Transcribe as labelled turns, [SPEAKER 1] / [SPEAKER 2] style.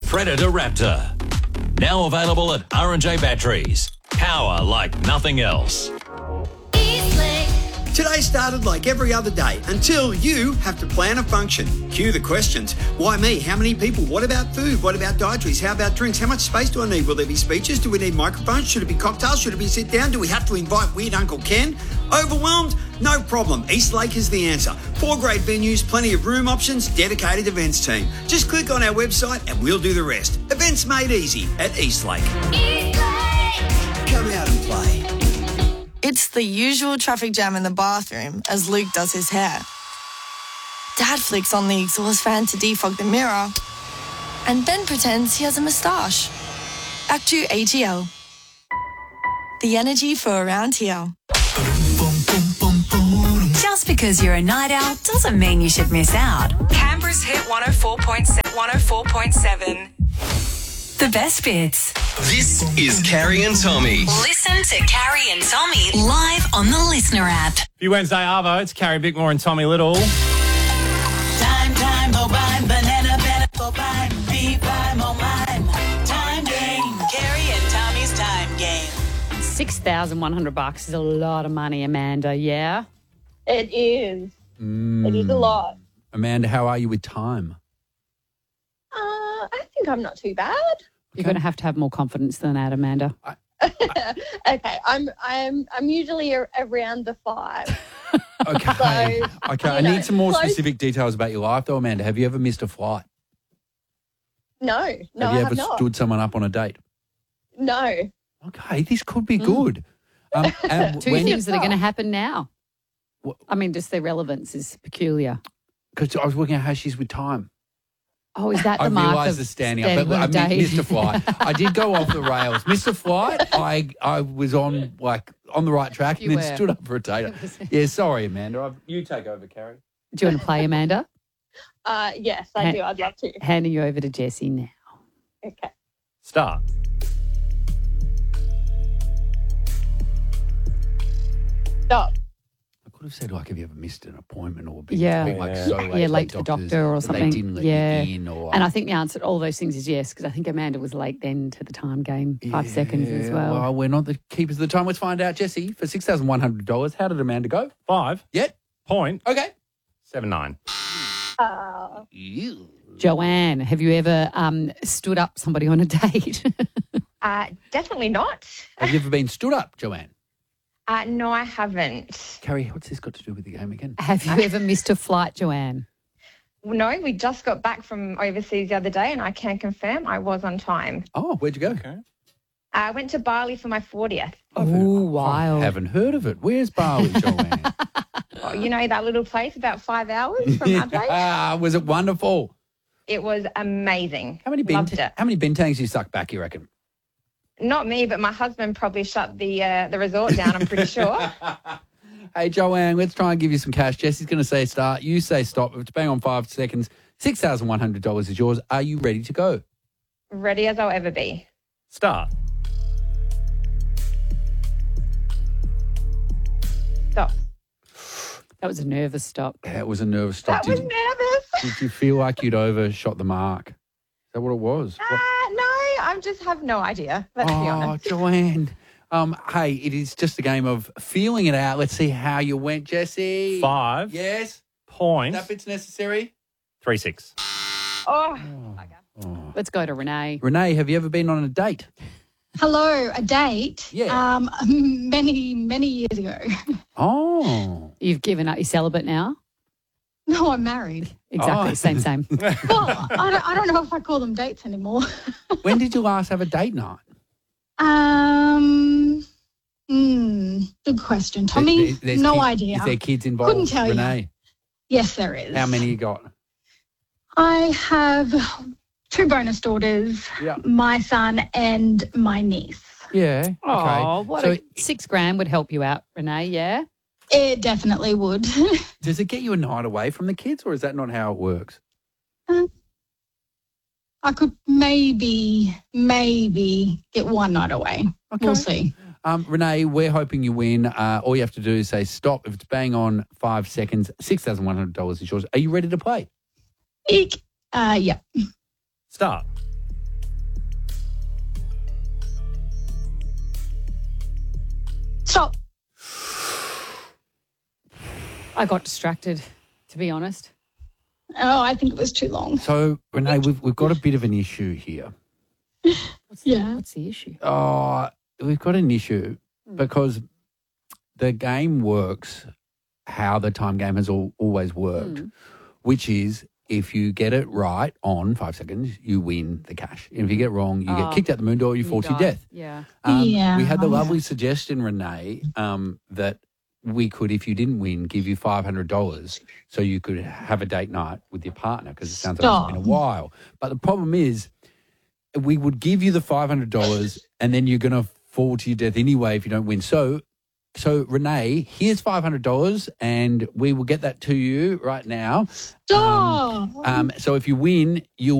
[SPEAKER 1] Predator Raptor. Now available at R&J Batteries. Power like nothing else.
[SPEAKER 2] Today started like every other day until you have to plan a function. Cue the questions. Why me? How many people? What about food? What about dietaries? How about drinks? How much space do I need? Will there be speeches? Do we need microphones? Should it be cocktails? Should it be sit down? Do we have to invite weird Uncle Ken? Overwhelmed? No problem. Eastlake is the answer. 4 great venues, plenty of room options, dedicated events team. Just click on our website and we'll do the rest. Events made easy at Eastlake. Come out and play.
[SPEAKER 3] It's the usual traffic jam in the bathroom as Luke does his hair. Dad flicks on the exhaust fan to defog the mirror and then pretends he has a moustache. Back to ATL. The energy for around here.
[SPEAKER 4] Just because you're a night owl doesn't mean you should miss out.
[SPEAKER 5] Canberra's hit 104.7.
[SPEAKER 4] The best bits.
[SPEAKER 6] This is Carrie and Tommy.
[SPEAKER 4] Listen to Carrie and Tommy live on the Listener app.
[SPEAKER 7] Few Wednesday Arvo, it's Carrie Bickmore and Tommy Little.
[SPEAKER 8] Time, bovine, banana, bovine, B5, mine. Time game. Carrie and Tommy's time game.
[SPEAKER 9] $6,100 is a lot of money, Amanda, yeah?
[SPEAKER 10] It is. It is a lot.
[SPEAKER 11] Amanda, how are you with time?
[SPEAKER 10] I think I'm not too bad.
[SPEAKER 9] You're going to have more confidence than that, Amanda.
[SPEAKER 10] Okay, I'm usually around the 5.
[SPEAKER 11] Okay.
[SPEAKER 10] So,
[SPEAKER 11] I need some more specific details about your life, though, Amanda. Have you ever missed a flight?
[SPEAKER 10] No,
[SPEAKER 11] have you
[SPEAKER 10] I
[SPEAKER 11] ever
[SPEAKER 10] have not.
[SPEAKER 11] stood someone up on a date?
[SPEAKER 10] No.
[SPEAKER 11] Okay, this could be good.
[SPEAKER 9] Two things that are going to happen now. I mean, just their relevance is peculiar.
[SPEAKER 11] Because I was working out how she's with time.
[SPEAKER 9] Oh, is that the
[SPEAKER 11] I
[SPEAKER 9] mark
[SPEAKER 11] realised
[SPEAKER 9] of
[SPEAKER 11] the standing
[SPEAKER 9] standing
[SPEAKER 11] up, but I
[SPEAKER 9] on a date?
[SPEAKER 11] missed a flight. I did go off the rails. Missed a flight. I was on the right track and then stood up for a date. Yeah, sorry, Amanda. You take over, Carrie.
[SPEAKER 9] Do you want to play, Amanda?
[SPEAKER 10] Yes, I do. I'd love to.
[SPEAKER 9] Handing you over to Jessie now.
[SPEAKER 10] Okay.
[SPEAKER 7] Start.
[SPEAKER 10] Stop.
[SPEAKER 11] I could have said, have you ever missed an appointment or been so
[SPEAKER 9] late to the doctor or something.
[SPEAKER 11] They didn't let you in
[SPEAKER 9] And I think the answer to all those things is yes, because I think Amanda was late then to the time game, 5 seconds as well.
[SPEAKER 11] Well, we're not the keepers of the time. Let's find out, Jessie, for $6,100, how did Amanda go?
[SPEAKER 7] 5.
[SPEAKER 11] Yet.
[SPEAKER 7] Point.
[SPEAKER 11] Okay.
[SPEAKER 7] 79.
[SPEAKER 9] Joanne, have you ever stood up somebody on a date?
[SPEAKER 12] Definitely not.
[SPEAKER 11] Have you ever been stood up, Joanne?
[SPEAKER 12] No, I haven't.
[SPEAKER 11] Carrie, what's this got to do with the game again?
[SPEAKER 9] Have you ever missed a flight, Joanne?
[SPEAKER 12] No, we just got back from overseas the other day and I can confirm I was on time.
[SPEAKER 11] Oh, where'd you go?
[SPEAKER 7] Okay.
[SPEAKER 12] I went to Bali for my 40th.
[SPEAKER 9] Oh, wild.
[SPEAKER 11] I haven't heard of it. Where's Bali, Joanne?
[SPEAKER 12] Oh, you know that little place about 5 hours from Adelaide?
[SPEAKER 11] Was it wonderful?
[SPEAKER 12] It was amazing.
[SPEAKER 11] How many bintangs you sucked back, you reckon?
[SPEAKER 12] Not me, but my husband probably shut the resort down, I'm pretty sure.
[SPEAKER 11] Hey, Joanne, let's try and give you some cash. Jessie's going to say start. You say stop. If it's bang on 5 seconds, $6,100 is yours. Are you ready to go?
[SPEAKER 12] Ready as I'll ever be.
[SPEAKER 7] Start.
[SPEAKER 12] Stop.
[SPEAKER 9] That was a nervous stop.
[SPEAKER 11] Yeah, it was a nervous stop.
[SPEAKER 12] That was nervous.
[SPEAKER 11] Did you feel like you'd overshot the mark? Is that what it was?
[SPEAKER 12] No, I just have no idea. Let's be honest.
[SPEAKER 11] Oh, Joanne. Hey, it is just a game of feeling it out. Let's see how you went, Jessie.
[SPEAKER 7] 5.
[SPEAKER 11] Yes.
[SPEAKER 7] Point.
[SPEAKER 11] That bit's necessary.
[SPEAKER 7] 36.
[SPEAKER 12] Oh.
[SPEAKER 9] Let's go to Renee.
[SPEAKER 11] Renee, have you ever been on a date?
[SPEAKER 13] Hello, a date?
[SPEAKER 11] Yeah.
[SPEAKER 13] Many, many years ago.
[SPEAKER 11] Oh.
[SPEAKER 9] You've given up. You're celibate now?
[SPEAKER 13] No, I'm married.
[SPEAKER 9] Exactly. Same.
[SPEAKER 13] Well, I don't know if I call them dates anymore.
[SPEAKER 11] When did you last have a date night?
[SPEAKER 13] Good question. Tommy,
[SPEAKER 11] There's
[SPEAKER 13] no
[SPEAKER 11] kids,
[SPEAKER 13] idea.
[SPEAKER 11] Is there kids involved?
[SPEAKER 13] Couldn't tell
[SPEAKER 11] Renee?
[SPEAKER 13] you. Yes, there is.
[SPEAKER 11] How many you got?
[SPEAKER 13] I have 2 bonus daughters, my son and my niece.
[SPEAKER 11] Yeah. Okay.
[SPEAKER 9] Oh, what $6,000 would help you out, Renee, yeah?
[SPEAKER 13] It definitely would.
[SPEAKER 11] Does it get you a night away from the kids, or is that not how it works?
[SPEAKER 13] I could maybe get one night away.
[SPEAKER 11] Okay.
[SPEAKER 13] We'll see.
[SPEAKER 11] Renee, we're hoping you win. All you have to do is say stop. If it's bang on 5 seconds, $6,100 is yours. Are you ready to play?
[SPEAKER 13] Yeah.
[SPEAKER 7] Start.
[SPEAKER 13] Stop.
[SPEAKER 9] I got distracted, to be honest.
[SPEAKER 13] Oh, I think it was too long.
[SPEAKER 11] So, Renee, we've got a bit of an issue here.
[SPEAKER 9] What's the issue?
[SPEAKER 11] We've got an issue because the game works how the time game has always worked, which is if you get it right on 5 seconds, you win the cash. And if you get it wrong, you get kicked out the moon door, you fall to your death.
[SPEAKER 9] Yeah.
[SPEAKER 11] We had the lovely suggestion, Renee, that we could, if you didn't win, give you $500 so you could have a date night with your partner because it sounds like it's been a while. But the problem is we would give you the $500 and then you're going to fall to your death anyway if you don't win. So Renee, here's $500 and we will get that to you right now.
[SPEAKER 13] Stop.
[SPEAKER 11] So if you win, you'll